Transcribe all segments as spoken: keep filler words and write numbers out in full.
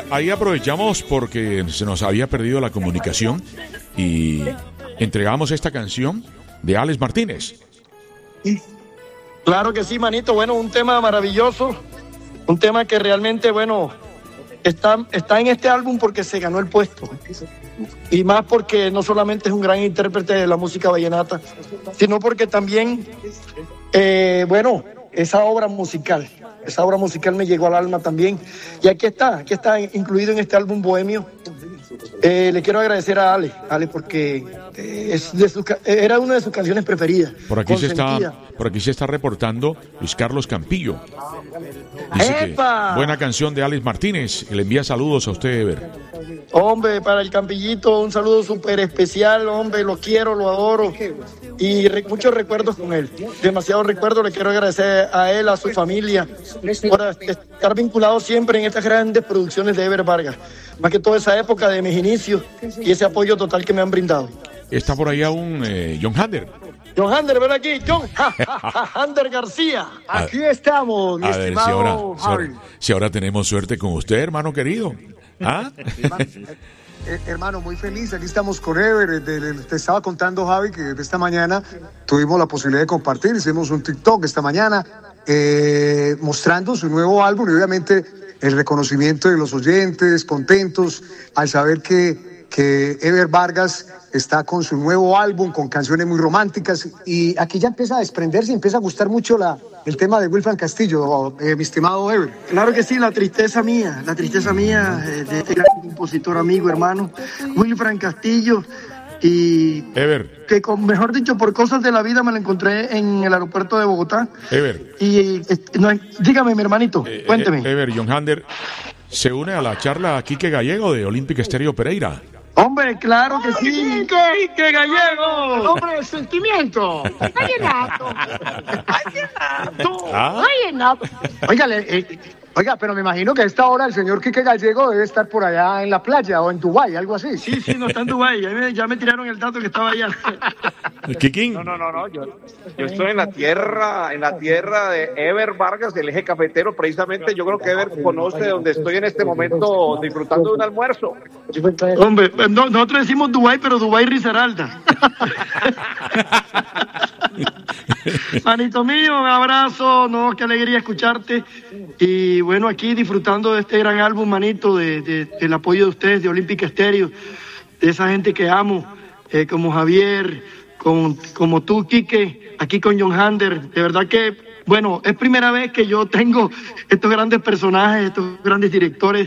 ahí aprovechamos porque se nos había perdido la comunicación y entregamos esta canción de Alex Martínez. Claro que sí, manito. Bueno, un tema maravilloso, un tema que realmente, bueno, está, está en este álbum porque se ganó el puesto. Y más porque no solamente es un gran intérprete de la música vallenata, sino porque también, eh, bueno, esa obra musical, esa obra musical me llegó al alma también. Y aquí está, aquí está incluido en este álbum Bohemio. Eh, le quiero agradecer a Ale, Ale porque eh, es de sus, era una de sus canciones preferidas. Por aquí se está, por aquí se está reportando Luis Carlos Campillo. Dice que buena canción de Alex Martínez. Le envía saludos a usted, Ever. Hombre, para el Campillito, un saludo súper especial, hombre, lo quiero, lo adoro. Y re, muchos recuerdos con él, demasiados recuerdos. Le quiero agradecer a él, a su familia, por estar vinculado siempre en estas grandes producciones de Ever Vargas. Más que toda esa época de mis inicios y ese apoyo total que me han brindado. Está por allá un eh, John Hander. John Hander, ven aquí, John Hander García. Aquí estamos, mi a ver, estimado si ahora, si, Javi. ahora, si ahora tenemos suerte con usted, hermano querido. ¿Ah? hermano, eh, hermano, muy feliz. Aquí estamos con Ever. De, de, te estaba contando, Javi, que de esta mañana tuvimos la posibilidad de compartir. Hicimos un TikTok esta mañana eh, mostrando su nuevo álbum y obviamente el reconocimiento de los oyentes, contentos al saber que, que Ever Vargas está con su nuevo álbum, con canciones muy románticas, y aquí ya empieza a desprenderse, empieza a gustar mucho la, el tema de Wilfran Castillo, eh, mi estimado Ever. Claro que sí, la tristeza mía, la tristeza mía eh, de este gran compositor, amigo, hermano, Wilfran Castillo, y Ever. que con, mejor dicho, por cosas de la vida me lo encontré en el aeropuerto de Bogotá. Ever. Y eh, no, dígame, mi hermanito, eh, cuénteme. Eh, Ever, John Hander se une a la charla Quique Gallego de Olímpica Estéreo Pereira. Hombre, claro que sí. ¡Quique Gallego! ¡Hombre de sentimiento! ¡Vallenato! ¡Vallenato! ¿Ah? ¡Vallenato! Oiga, eh, oiga, pero me imagino que a esta hora el señor Quique Gallego debe estar por allá en la playa o en Dubái, algo así. Sí, sí, no está en Dubái. Ya me, ya me tiraron el dato que estaba allá. ¿Quiquín? No, no, no, no. Yo, yo estoy en la tierra, en la tierra de Ever Vargas, del eje cafetero. Precisamente yo creo que Ever conoce donde estoy en este momento disfrutando de un almuerzo. Hombre, no, nosotros decimos Dubái, pero Dubái Risaralda. Manito mío, un abrazo, no, qué alegría escucharte. Y bueno, aquí disfrutando de este gran álbum, manito, de, de, del apoyo de ustedes, de Olímpica Estéreo, de esa gente que amo, eh, como Javier, con, como tú, Quique, aquí con John Hander. De verdad que, bueno, es primera vez que yo tengo estos grandes personajes, estos grandes directores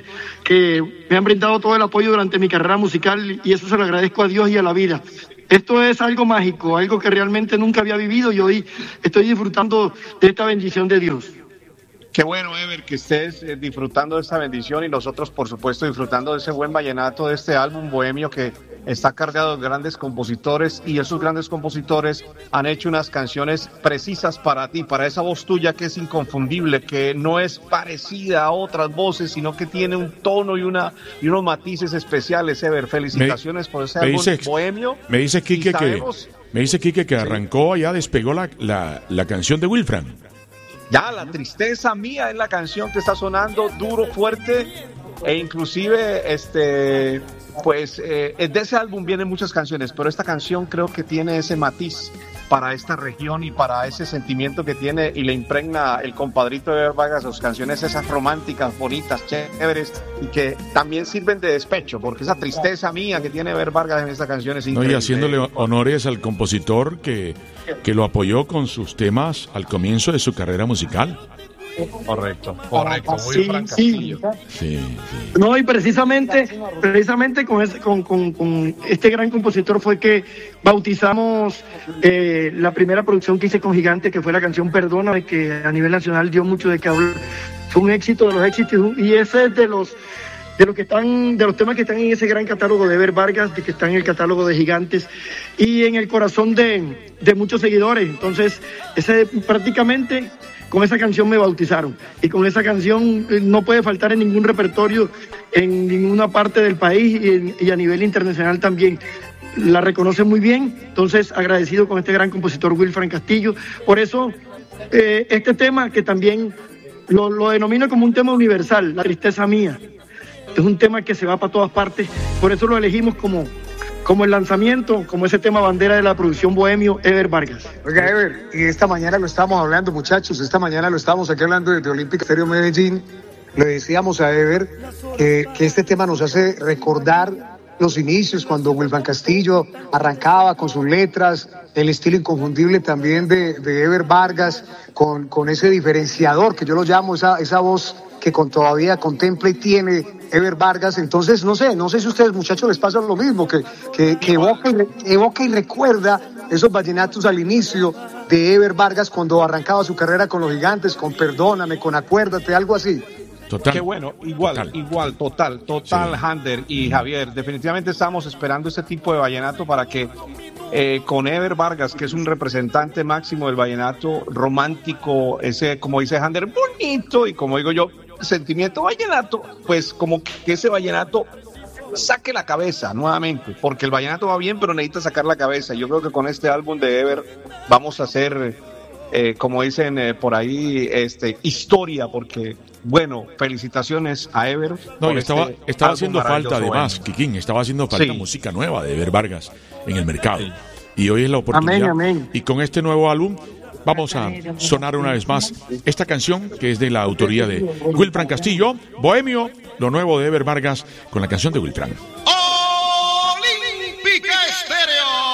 que me han brindado todo el apoyo durante mi carrera musical, y eso se lo agradezco a Dios y a la vida. Esto es algo mágico, algo que realmente nunca había vivido, y hoy estoy disfrutando de esta bendición de Dios. Qué bueno, Ever, que estés eh, disfrutando de esta bendición, y nosotros, por supuesto, disfrutando de ese buen vallenato, de este álbum Bohemio que está cargado de grandes compositores, y esos grandes compositores han hecho unas canciones precisas para ti, para esa voz tuya que es inconfundible, que no es parecida a otras voces, sino que tiene un tono y una y unos matices especiales. Ever, felicitaciones me, por ese álbum dice, Bohemio. Me dice Quique que me dice Quique que arrancó allá, despegó la, la, la canción de Wilfran. Ya, La Tristeza Mía es la canción que está sonando duro, fuerte, e inclusive este pues eh, de ese álbum vienen muchas canciones, pero esta canción creo que tiene ese matiz para esta región y para ese sentimiento que tiene y le impregna el compadrito de Ever Vargas, sus canciones esas románticas, bonitas, chéveres, y que también sirven de despecho, porque esa tristeza mía que tiene Ever Vargas en esta canción es increíble. No, y haciéndole honores al compositor que, que lo apoyó con sus temas al comienzo de su carrera musical. Correcto, correcto, muy sí, Castillo. Sí, sí. No, y precisamente, precisamente con, ese, con, con, con este gran compositor fue que bautizamos eh, la primera producción que hice con Gigante, que fue la canción Perdóname, que a nivel nacional dio mucho de qué hablar. Fue un éxito de los éxitos, y ese es de los de los que están, de los temas que están en ese gran catálogo de Ever Vargas, de que están en el catálogo de Gigantes y en el corazón de, de muchos seguidores. Entonces, ese prácticamente con esa canción me bautizaron, y con esa canción no puede faltar en ningún repertorio en ninguna parte del país, y, en, y a nivel internacional también. La reconoce muy bien, entonces agradecido con este gran compositor Wilfran Castillo. Por eso eh, este tema, que también lo, lo denomino como un tema universal, La Tristeza Mía, es un tema que se va para todas partes, por eso lo elegimos como, como el lanzamiento, como ese tema bandera de la producción Bohemio, Ever Vargas. Oiga, Ever, y esta mañana lo estábamos hablando, muchachos, esta mañana lo estábamos aquí hablando desde Olímpica Estéreo Medellín, le decíamos a Ever que, que este tema nos hace recordar los inicios, cuando Wilfran Castillo arrancaba con sus letras, el estilo inconfundible también de, de Ever Vargas, con, con ese diferenciador que yo lo llamo, esa, esa voz que con, todavía contempla y tiene Ever Vargas. Entonces, no sé, no sé si a ustedes, muchachos, les pasa lo mismo, que, que, que evoca, y, evoca y recuerda esos vallenatos al inicio de Ever Vargas cuando arrancaba su carrera con los Gigantes, con Perdóname, con Acuérdate, algo así. Total. Qué bueno, igual, total. igual, total, total, sí. Hander y Javier, definitivamente estamos esperando ese tipo de vallenato para que eh, con Ever Vargas, que es un representante máximo del vallenato romántico, ese, como dice Hander, bonito, y como digo yo, sentimiento vallenato, pues como que ese vallenato saque la cabeza nuevamente, porque el vallenato va bien, pero necesita sacar la cabeza. Yo creo que con este álbum de Ever vamos a hacer, eh, como dicen eh, por ahí, este, historia, porque... Bueno, felicitaciones a Ever. No, y estaba, este estaba haciendo falta, además, Kikín, estaba haciendo falta sí. música nueva de Ever Vargas en el mercado. Sí. Y hoy es la oportunidad. Amén, amén. Y con este nuevo álbum vamos a sonar una vez más esta canción que es de la autoría de Wilfran Castillo, Bohemio, lo nuevo de Ever Vargas con la canción de Wilfran.